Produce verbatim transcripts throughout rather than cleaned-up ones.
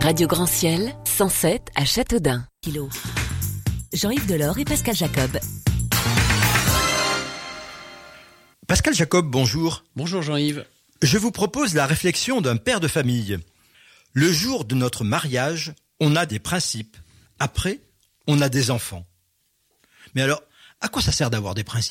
Radio Grand Ciel, cent sept à Châteaudun. Kilo. Jean-Yves Delors et Pascal Jacob. Pascal Jacob, bonjour. Bonjour Jean-Yves. Je vous propose la réflexion d'un père de famille. Le jour de notre mariage, on a des principes. Après, on a des enfants. Mais alors, à quoi ça sert d'avoir des principes ?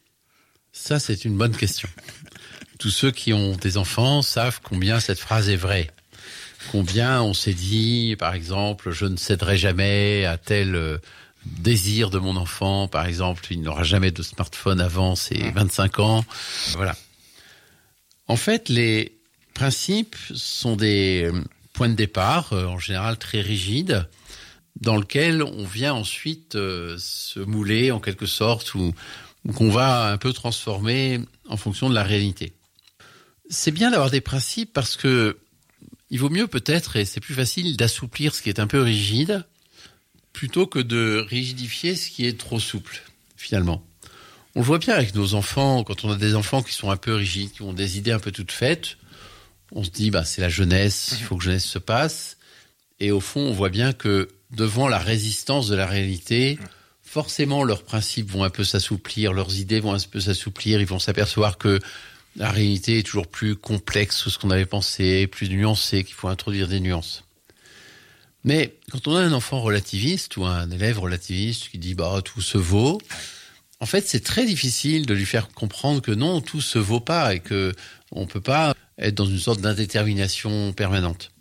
Ça, c'est une bonne question. Tous ceux qui ont des enfants savent combien cette phrase est vraie. Combien on s'est dit, par exemple, je ne céderai jamais à tel désir de mon enfant. Par exemple, il n'aura jamais de smartphone avant ses vingt-cinq ans. Voilà. En fait, les principes sont des points de départ, en général très rigides, dans lesquels on vient ensuite se mouler en quelque sorte, ou qu'on va un peu transformer en fonction de la réalité. C'est bien d'avoir des principes parce que il vaut mieux peut-être, et c'est plus facile, d'assouplir ce qui est un peu rigide, plutôt que de rigidifier ce qui est trop souple, finalement. On le voit bien avec nos enfants, quand on a des enfants qui sont un peu rigides, qui ont des idées un peu toutes faites, on se dit, bah, c'est la jeunesse, il faut que jeunesse se passe. Et au fond, on voit bien que devant la résistance de la réalité, forcément, leurs principes vont un peu s'assouplir, leurs idées vont un peu s'assouplir, ils vont s'apercevoir que la réalité est toujours plus complexe que ce qu'on avait pensé, plus nuancée, qu'il faut introduire des nuances. Mais quand on a un enfant relativiste ou un élève relativiste qui dit bah tout se vaut, en fait c'est très difficile de lui faire comprendre que non, tout se vaut pas et que on peut pas être dans une sorte d'indétermination permanente.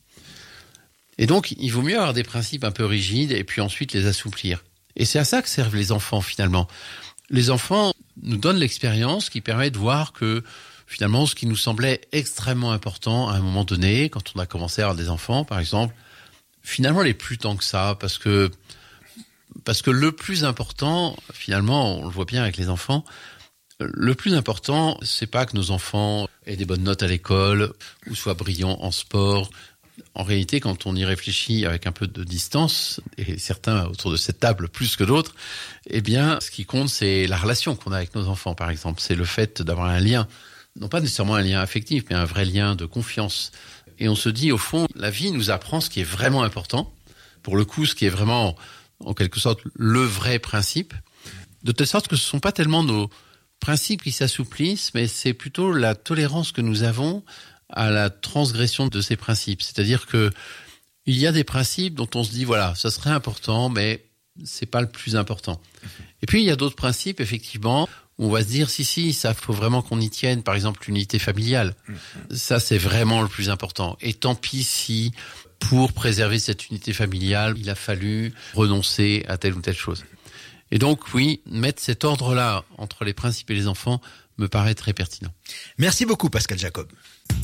Et donc il vaut mieux avoir des principes un peu rigides et puis ensuite les assouplir. Et c'est à ça que servent les enfants finalement. Les enfants nous donnent l'expérience qui permet de voir que finalement ce qui nous semblait extrêmement important à un moment donné, quand on a commencé à avoir des enfants par exemple, finalement n'est plus tant que ça, parce que parce que le plus important, finalement, on le voit bien avec les enfants, le plus important, c'est pas que nos enfants aient des bonnes notes à l'école ou soient brillants en sport. En réalité, quand on y réfléchit avec un peu de distance, et certains autour de cette table plus que d'autres, eh bien, ce qui compte, c'est la relation qu'on a avec nos enfants, par exemple. C'est le fait d'avoir un lien, non pas nécessairement un lien affectif, mais un vrai lien de confiance. Et on se dit, au fond, la vie nous apprend ce qui est vraiment important. Pour le coup, ce qui est vraiment, en quelque sorte, le vrai principe. De telle sorte que ce ne sont pas tellement nos principes qui s'assouplissent, mais c'est plutôt la tolérance que nous avons à la transgression de ces principes. C'est-à-dire que il y a des principes dont on se dit, voilà, ça serait important, mais c'est pas le plus important. Et puis, il y a d'autres principes, effectivement, où on va se dire, si, si, ça, faut vraiment qu'on y tienne. Par exemple, l'unité familiale. Ça, c'est vraiment le plus important. Et tant pis si, pour préserver cette unité familiale, il a fallu renoncer à telle ou telle chose. Et donc, oui, mettre cet ordre-là entre les principes et les enfants me paraît très pertinent. Merci beaucoup, Pascal Jacob.